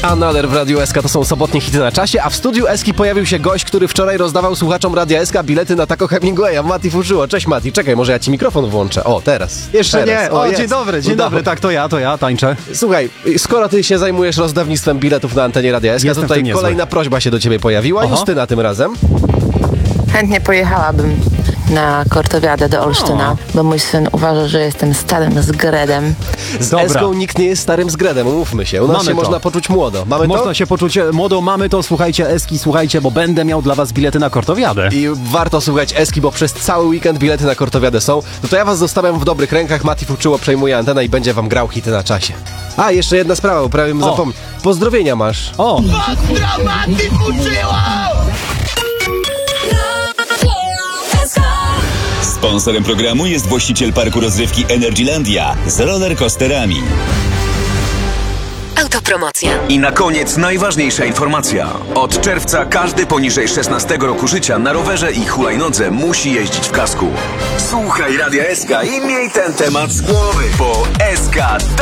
Another w Radiu SK, to są sobotnie hity na czasie, a w studiu Eski pojawił się gość, który wczoraj rozdawał słuchaczom Radia SK bilety na Taco Hemingwaya, Mati Fuszyło. Cześć Mati, czekaj, może ja ci mikrofon włączę. O, teraz. Jeszcze teraz. nie. O, dzień dobry, tak, to ja tańczę. Słuchaj, skoro ty się zajmujesz rozdawnictwem biletów na antenie Radia SK, to tutaj kolejna prośba się do ciebie pojawiła. Justyna tym razem. Chętnie pojechałabym na Kortowiadę do Olsztyna, bo mój syn uważa, że jestem starym zgredem. Z Eską nikt nie jest starym zgredem, umówmy się. U nas się można poczuć młodo. Można się poczuć młodo, mamy to, słuchajcie Eski, słuchajcie, bo będę miał dla was bilety na Kortowiadę. I warto słuchać Eski, bo przez cały weekend bilety na Kortowiadę są. No to ja was zostawiam w dobrych rękach, Mati Fuczyło przejmuje antenę i będzie wam grał hity na czasie. A, jeszcze jedna sprawa, bo prawie bym zapomniał. Pozdrowienia masz. O! Pozdro Mati Fuczyło! Sponsorem programu jest właściciel parku rozrywki Energylandia z rollercoasterami. Autopromocja. I na koniec najważniejsza informacja. Od czerwca każdy poniżej 16 roku życia na rowerze i hulajnodze musi jeździć w kasku. Słuchaj Radia SK i miej ten temat z głowy, bo SK